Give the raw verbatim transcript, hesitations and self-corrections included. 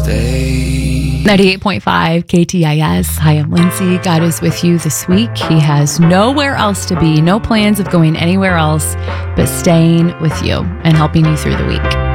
stay. ninety-eight point five K T I S. Hi, I'm Lindsay. God is with you this week. He has nowhere else to be, no plans of going anywhere else, but staying with you and helping you through the week.